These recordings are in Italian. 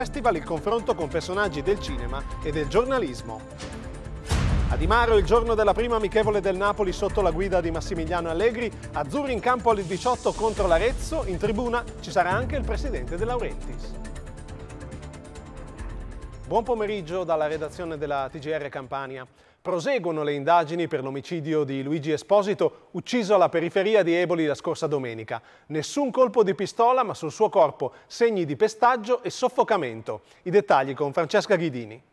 Festival il confronto con personaggi del cinema e del giornalismo. A Di Maro il giorno della prima amichevole del Napoli sotto la guida di Massimiliano Allegri, azzurri in campo alle 18 contro l'Arezzo, in tribuna ci sarà anche il presidente De Laurentiis. Buon pomeriggio dalla redazione della TGR Campania. Proseguono le indagini per l'omicidio di Luigi Esposito, ucciso alla periferia di Eboli la scorsa domenica. Nessun colpo di pistola, ma sul suo corpo segni di pestaggio e soffocamento. I dettagli con Francesca Ghidini.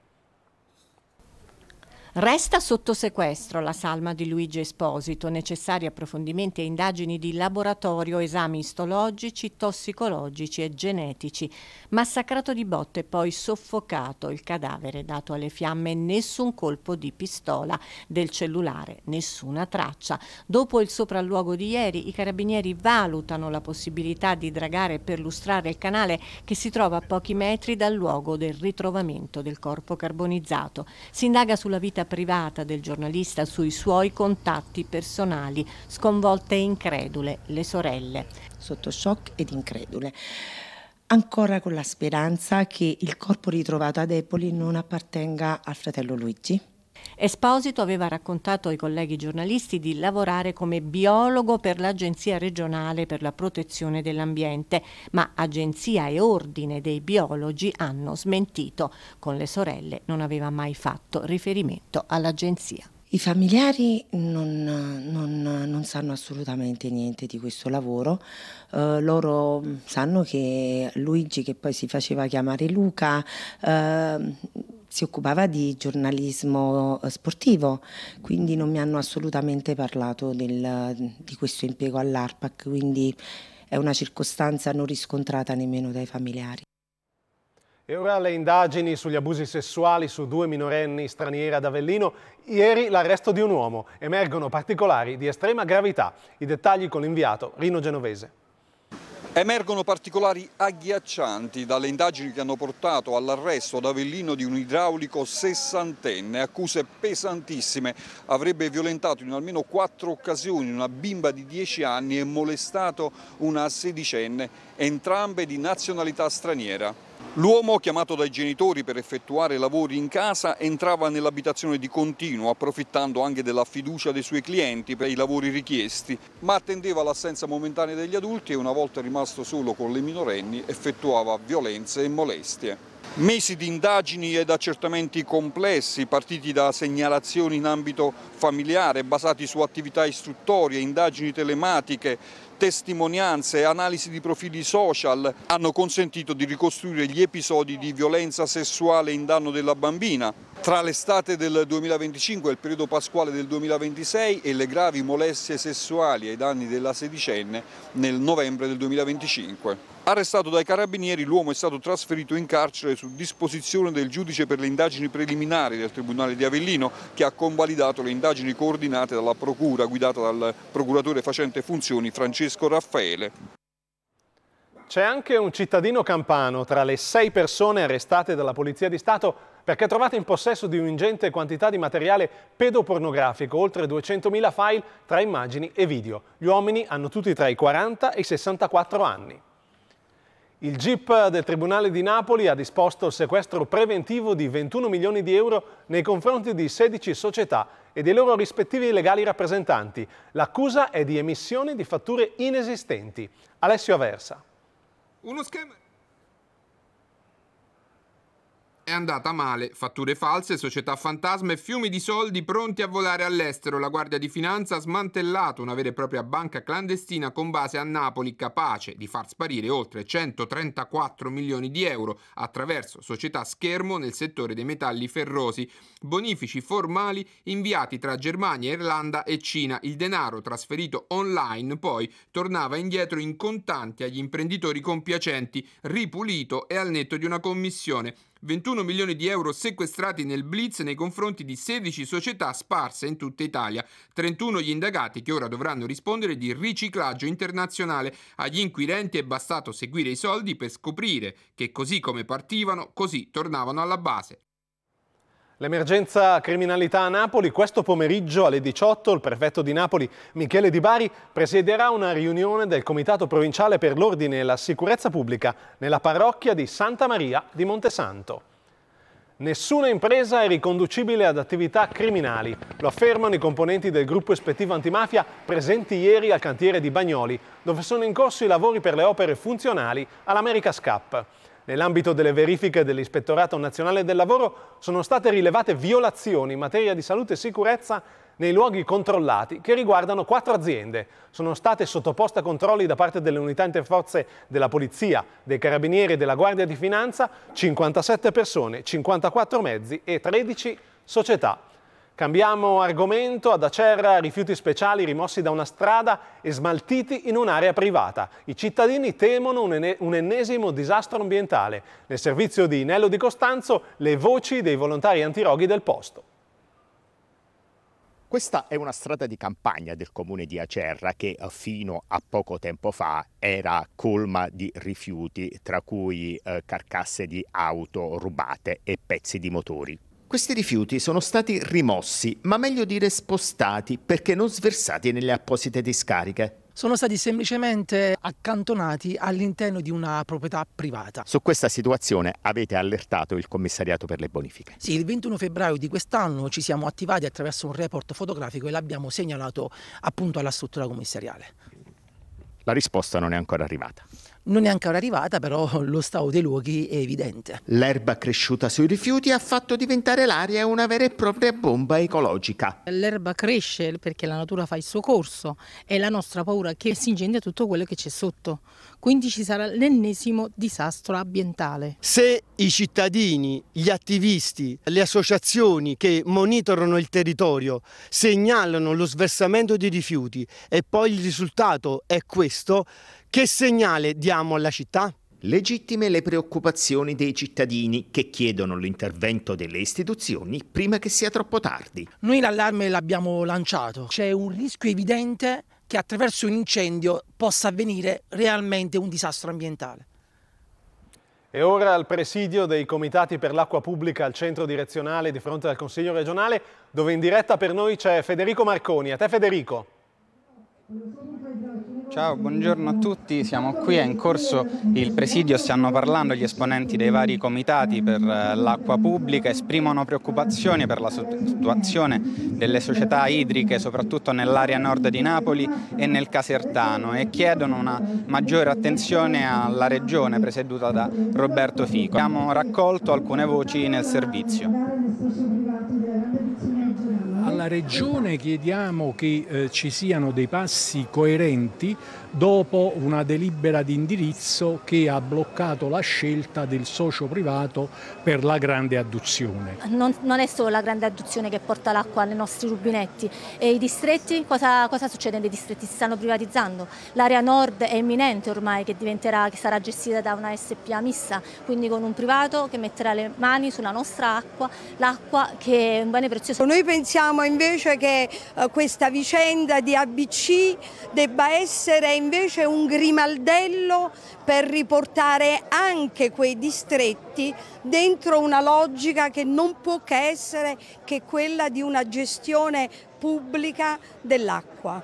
Resta sotto sequestro la salma di Luigi Esposito, necessari approfondimenti e indagini di laboratorio, esami istologici, tossicologici e genetici. Massacrato di botte e poi soffocato, il cadavere dato alle fiamme, nessun colpo di pistola, del cellulare nessuna traccia. Dopo il sopralluogo di ieri, i carabinieri valutano la possibilità di dragare e perlustrare il canale che si trova a pochi metri dal luogo del ritrovamento del corpo carbonizzato. Si indaga sulla vita privata del giornalista, sui suoi contatti personali. Sconvolte e incredule le sorelle. Sotto shock ed incredule. Ancora con la speranza che il corpo ritrovato ad Eboli non appartenga al fratello Luigi. Esposito aveva raccontato ai colleghi giornalisti di lavorare come biologo per l'Agenzia regionale per la protezione dell'ambiente, ma agenzia e ordine dei biologi hanno smentito. Con le sorelle non aveva mai fatto riferimento all'agenzia. I familiari non sanno assolutamente niente di questo lavoro. Loro sanno che Luigi, che poi si faceva chiamare Luca, si occupava di giornalismo sportivo, quindi non mi hanno assolutamente parlato di questo impiego all'ARPAC, quindi è una circostanza non riscontrata nemmeno dai familiari. E ora le indagini sugli abusi sessuali su 2 minorenni straniere ad Avellino. Ieri l'arresto di un uomo. Emergono particolari di estrema gravità. I dettagli con l'inviato Rino Genovese. Emergono particolari agghiaccianti dalle indagini che hanno portato all'arresto ad Avellino di un idraulico 60enne, accuse pesantissime. Avrebbe violentato in almeno 4 occasioni una bimba di 10 anni e molestato una 16enne, entrambe di nazionalità straniera. L'uomo, chiamato dai genitori per effettuare lavori in casa, entrava nell'abitazione di continuo, approfittando anche della fiducia dei suoi clienti per i lavori richiesti, ma attendeva l'assenza momentanea degli adulti e una volta rimasto solo con le minorenni effettuava violenze e molestie. Mesi di indagini ed accertamenti complessi, partiti da segnalazioni in ambito familiare, basati su attività istruttorie, indagini telematiche, testimonianze e analisi di profili social, hanno consentito di ricostruire gli episodi di violenza sessuale in danno della bambina tra l'estate del 2025 e il periodo pasquale del 2026 e le gravi molestie sessuali ai danni della sedicenne nel novembre del 2025. Arrestato dai carabinieri, l'uomo è stato trasferito in carcere su disposizione del giudice per le indagini preliminari del Tribunale di Avellino, che ha convalidato le indagini coordinate dalla procura guidata dal procuratore facente funzioni Francesco Raffaele. C'è anche un cittadino campano tra le 6 persone arrestate dalla Polizia di Stato perché trovate in possesso di un'ingente quantità di materiale pedopornografico, oltre 200.000 file tra immagini e video. Gli uomini hanno tutti tra i 40 e i 64 anni. Il GIP del Tribunale di Napoli ha disposto il sequestro preventivo di 21 milioni di euro nei confronti di 16 società e dei loro rispettivi legali rappresentanti. L'accusa è di emissione di fatture inesistenti. Alessio Aversa. Uno schema è andata male, fatture false, società fantasma e fiumi di soldi pronti a volare all'estero. La Guardia di Finanza ha smantellato una vera e propria banca clandestina con base a Napoli, capace di far sparire oltre 134 milioni di euro attraverso società schermo nel settore dei metalli ferrosi. Bonifici formali inviati tra Germania, Irlanda e Cina. Il denaro trasferito online poi tornava indietro in contanti agli imprenditori compiacenti, ripulito e al netto di una commissione. 21 milioni di euro sequestrati nel blitz nei confronti di 16 società sparse in tutta Italia. 31 gli indagati che ora dovranno rispondere di riciclaggio internazionale. Agli inquirenti è bastato seguire i soldi per scoprire che così come partivano, così tornavano alla base. L'emergenza criminalità a Napoli. Questo pomeriggio alle 18 il prefetto di Napoli, Michele Di Bari, presiederà una riunione del Comitato Provinciale per l'Ordine e la Sicurezza Pubblica nella parrocchia di Santa Maria di Montesanto. Nessuna impresa è riconducibile ad attività criminali, lo affermano i componenti del gruppo ispettivo antimafia presenti ieri al cantiere di Bagnoli, dove sono in corso i lavori per le opere funzionali all'America's Cup. Nell'ambito delle verifiche dell'Ispettorato Nazionale del Lavoro sono state rilevate violazioni in materia di salute e sicurezza nei luoghi controllati che riguardano 4 aziende. Sono state sottoposte a controlli da parte delle unità interforze della Polizia, dei Carabinieri e della Guardia di Finanza 57 persone, 54 mezzi e 13 società. Cambiamo argomento. Ad Acerra rifiuti speciali rimossi da una strada e smaltiti in un'area privata. I cittadini temono un ennesimo disastro ambientale. Nel servizio di Nello Di Costanzo le voci dei volontari antiroghi del posto. Questa è una strada di campagna del comune di Acerra che fino a poco tempo fa era colma di rifiuti, tra cui carcasse di auto rubate e pezzi di motori. Questi rifiuti sono stati rimossi, ma meglio dire spostati, perché non sversati nelle apposite discariche. Sono stati semplicemente accantonati all'interno di una proprietà privata. Su questa situazione avete allertato il commissariato per le bonifiche? Sì, il 21 febbraio di quest'anno ci siamo attivati attraverso un report fotografico e l'abbiamo segnalato appunto alla struttura commissariale. La risposta non è ancora arrivata. Non è ancora arrivata, però lo stato dei luoghi è evidente. L'erba cresciuta sui rifiuti ha fatto diventare l'aria una vera e propria bomba ecologica. L'erba cresce perché la natura fa il suo corso e la nostra paura è che si incendia tutto quello che c'è sotto. Quindi ci sarà l'ennesimo disastro ambientale. Se i cittadini, gli attivisti, le associazioni che monitorano il territorio segnalano lo sversamento di rifiuti e poi il risultato è questo, che segnale diamo alla città? Legittime le preoccupazioni dei cittadini che chiedono l'intervento delle istituzioni prima che sia troppo tardi. Noi l'allarme l'abbiamo lanciato. C'è un rischio evidente che attraverso un incendio possa avvenire realmente un disastro ambientale. E ora al presidio dei comitati per l'acqua pubblica al centro direzionale di fronte al Consiglio regionale, dove in diretta per noi c'è Federico Marconi. A te Federico. Ciao, buongiorno a tutti, siamo qui, è in corso il presidio, stanno parlando gli esponenti dei vari comitati per l'acqua pubblica, esprimono preoccupazioni per la situazione delle società idriche, soprattutto nell'area nord di Napoli e nel Casertano, e chiedono una maggiore attenzione alla regione presieduta da Roberto Fico. Abbiamo raccolto alcune voci nel servizio. Alla Regione chiediamo che ci siano dei passi coerenti dopo una delibera di indirizzo che ha bloccato la scelta del socio privato per la grande adduzione. Non è solo la grande adduzione che porta l'acqua nei nostri rubinetti. E i distretti, cosa succede nei distretti? Si stanno privatizzando. L'area nord è imminente ormai che sarà gestita da una SPA mista, quindi con un privato che metterà le mani sulla nostra acqua, l'acqua che è un bene prezioso. Noi pensiamo invece che questa vicenda di ABC debba essere invece un grimaldello per riportare anche quei distretti dentro una logica che non può che essere che quella di una gestione pubblica dell'acqua.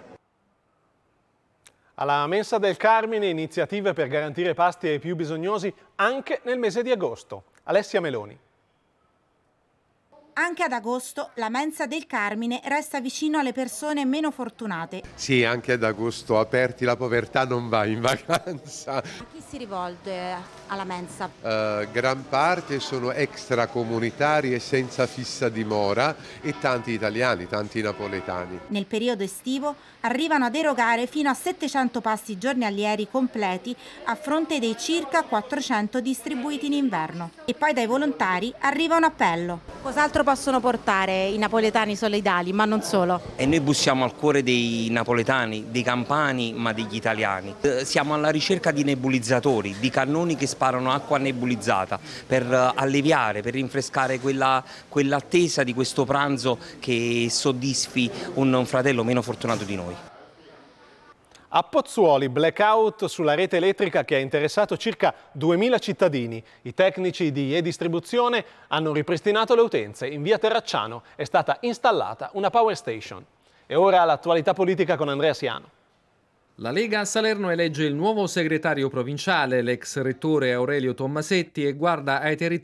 Alla Mensa del Carmine iniziative per garantire pasti ai più bisognosi anche nel mese di agosto. Alessia Meloni. Anche ad agosto la Mensa del Carmine resta vicino alle persone meno fortunate. Sì, anche ad agosto aperti, la povertà non va in vacanza. A chi si rivolge alla Mensa? Gran parte sono extracomunitari e senza fissa dimora e tanti italiani, tanti napoletani. Nel periodo estivo arrivano ad erogare fino a 700 pasti giornalieri completi a fronte dei circa 400 distribuiti in inverno. E poi dai volontari arriva un appello. Cos'altro possono portare i napoletani solidali, ma non solo? E noi bussiamo al cuore dei napoletani, dei campani, ma degli italiani. Siamo alla ricerca di nebulizzatori, di cannoni che sparano acqua nebulizzata per alleviare, per rinfrescare quell'attesa di questo pranzo che soddisfi un fratello meno fortunato di noi. A Pozzuoli, blackout sulla rete elettrica che ha interessato circa 2000 cittadini. I tecnici di e-distribuzione hanno ripristinato le utenze. In via Terracciano è stata installata una power station. E ora l'attualità politica con Andrea Siano. La Lega a Salerno elegge il nuovo segretario provinciale, l'ex rettore Aurelio Tommasetti, e guarda ai territori